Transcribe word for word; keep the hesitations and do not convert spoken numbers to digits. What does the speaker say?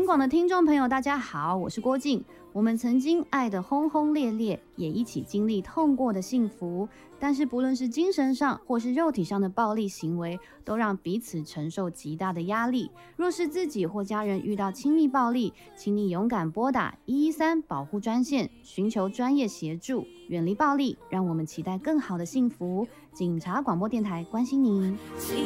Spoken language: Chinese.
警广的听众朋友，大家好，我是郭静。我们曾经爱得轰轰烈烈，也一起经历痛过的幸福，但是不论是精神上或是肉体上的暴力行为，都让彼此承受极大的压力。若是自己或家人遇到亲密暴力，请你勇敢拨打一一三保护专线，寻求专业协助，远离暴力，让我们期待更好的幸福。警察广播电台关心您。